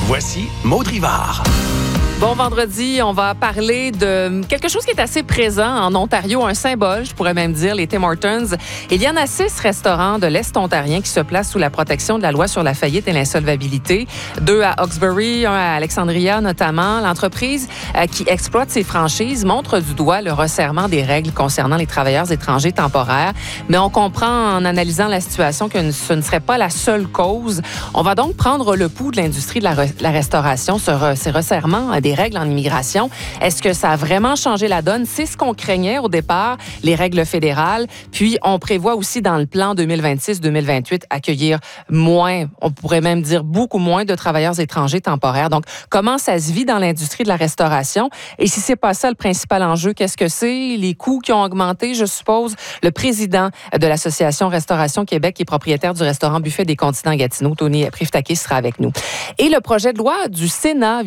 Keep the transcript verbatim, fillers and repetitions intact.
Voici Maud Rivard. Bon vendredi, on va parler de quelque chose qui est assez présent en Ontario, un symbole, je pourrais même dire, les Tim Hortons. Il y en a six restaurants de l'Est ontarien qui se placent sous la protection de la loi sur la faillite et l'insolvabilité. Deux à Hawkesbury, un à Alexandria notamment. L'entreprise euh, qui exploite ces franchises montre du doigt le resserrement des règles concernant les travailleurs étrangers temporaires. Mais on comprend en analysant la situation que ce ne serait pas la seule cause. On va donc prendre le pouls de l'industrie de la, re- la restauration, ce re- ces resserrements des règles en immigration. Est-ce que ça a vraiment changé la donne? C'est ce qu'on craignait au départ, les règles fédérales. Puis, on prévoit aussi dans le plan deux mille vingt-six deux mille vingt-huit accueillir moins, on pourrait même dire beaucoup moins de travailleurs étrangers temporaires. Donc, comment ça se vit dans l'industrie de la restauration? Et si c'est pas ça le principal enjeu, qu'est-ce que c'est? Les coûts qui ont augmenté, je suppose. Le président de l'Association Restauration Québec et propriétaire du restaurant Buffet des Continents Gatineau, Tony Priftakis, sera avec nous. Et le projet de loi du Sénat